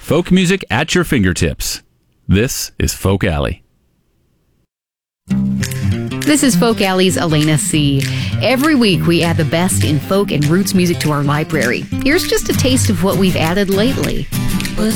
Folk music at your fingertips. This is Folk Alley. This is Folk Alley's Elena C. Every week we add the best in folk and roots music to our library. Here's just a taste of what we've added lately.